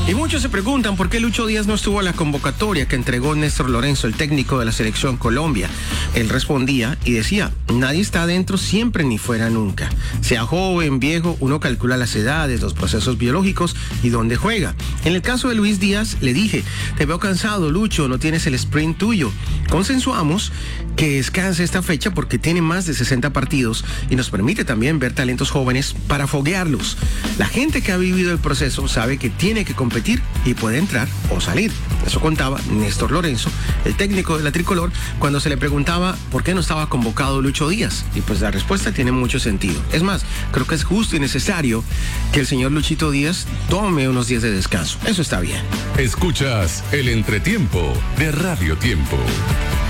Y muchos se preguntan por qué Lucho Díaz no estuvo a la convocatoria que entregó Néstor Lorenzo, el técnico de la selección Colombia. Él respondía y decía: nadie está adentro siempre ni fuera nunca. Sea joven, viejo, uno calcula las edades, los procesos biológicos y dónde juega. En el caso de Luis Díaz, le dije: te veo cansado, Lucho, no tienes el sprint tuyo. Consensuamos que descanse esta fecha porque tiene más de 60 partidos y nos permite también ver talentos jóvenes para foguearlos. La gente que ha vivido el proceso sabe que tiene que competir y puede entrar o salir. Eso contaba Néstor Lorenzo, el técnico de la tricolor, cuando se le preguntaba por qué no estaba convocado Lucho Díaz. Y pues la respuesta tiene mucho sentido. Es más, creo que es justo y necesario que el señor Luchito Díaz tome unos días de descanso. Eso está bien. Escuchas el entretiempo de Radio Tiempo.